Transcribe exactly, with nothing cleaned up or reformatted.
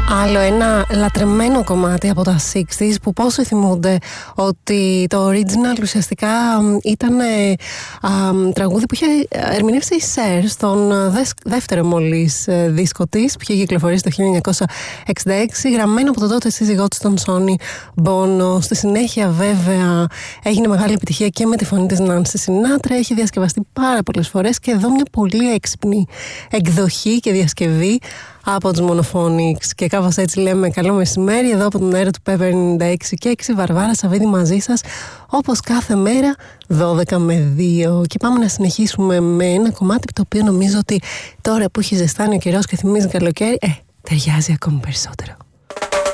Άλλο ένα λατρεμένο κομμάτι από τα εξήντα που πόσο θυμούνται ότι το original ουσιαστικά ήταν α, τραγούδι που είχε ερμηνεύσει η Σερ στον δεύτερο μόλις δίσκο της που είχε κυκλοφορήσει το χίλια εννιακόσια εξήντα έξι, γραμμένο από τον τότε σύζυγό της τον Sonny Bono. Στη συνέχεια βέβαια έγινε μεγάλη επιτυχία και με τη φωνή της Nancy Sinatra, έχει διασκευαστεί πάρα πολλές φορές και εδώ μια πολύ έξυπνη εκδοχή και διασκευή από τους Monophonics. Και κάπως έτσι λέμε καλό μεσημέρι εδώ από τον αέρα του Pepper ενενήντα έξι και έξι. Βαρβάρα Σαββίδη μαζί σας όπως κάθε μέρα δώδεκα με δύο. Και πάμε να συνεχίσουμε με ένα κομμάτι το οποίο νομίζω ότι τώρα που έχει ζεστάνει ο καιρός και θυμίζει καλοκαίρι, ε, ταιριάζει ακόμη περισσότερο.